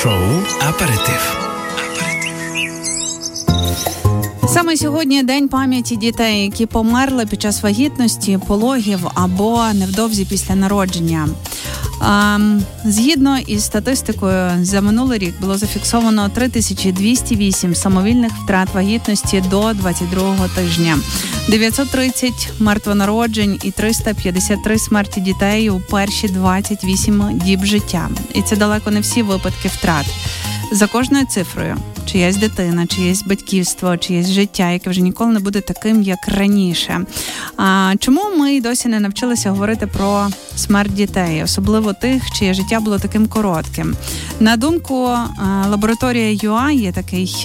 Шоу «Аперитив». Саме сьогодні День пам'яті дітей, які померли під час вагітності, пологів або невдовзі після народження. Згідно із статистикою, за минулий рік було зафіксовано 3208 самовільних втрат вагітності до 22-го тижня, 930 мертвонароджень і 353 смерті дітей у перші 28 діб життя. І це далеко не всі випадки втрат. За кожною цифрою чиясь дитина, чиєсь батьківство, чиєсь життя, яке вже ніколи не буде таким, як раніше. Чому ми досі не навчилися говорити про смерть дітей, особливо тих, чиє життя було таким коротким? На думку лабораторія ЮА, є такий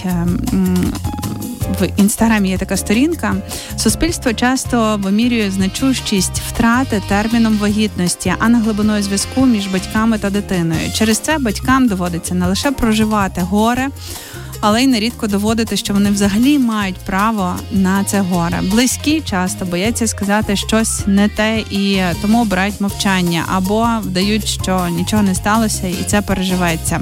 в Інстаграмі є така сторінка, суспільство часто вимірює значущість втрати терміном вагітності, а не глибиною зв'язку між батьками та дитиною. Через це батькам доводиться не лише проживати горе, але й нерідко доводити, що вони взагалі мають право на це горе. Близькі часто бояться сказати щось не те і тому обирають мовчання або вдають, що нічого не сталося і це переживеться.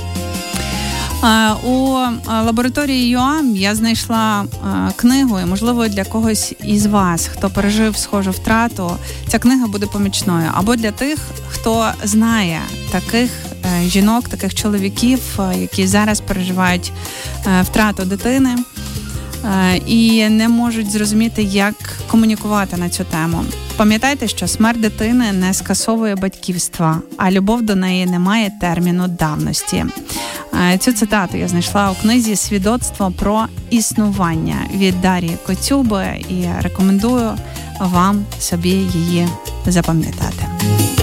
У лабораторії ЮА я знайшла книгу, і, можливо, для когось із вас, хто пережив схожу втрату, ця книга буде помічною. Або для тих, хто знає таких жінок, таких чоловіків, які зараз переживають втрату дитини і не можуть зрозуміти, як комунікувати на цю тему. Пам'ятайте, що смерть дитини не скасовує батьківства, а любов до неї не має терміну давності. Цю цитату я знайшла у книзі «Свідоцтво про існування» від Дар'ї Коцюби і рекомендую вам собі її запам'ятати.